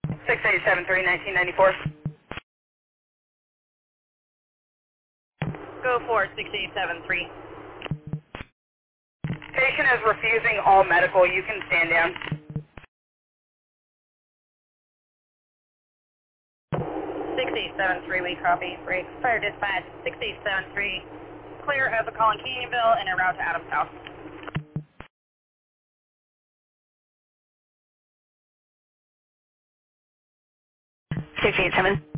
6873, 1994. Go for 6873. Patient is refusing all medical. You can stand down. 6873, we copy. Break. Fire dispatch 6873. Clear of the call in Canyonville and en route to Adams House. 687.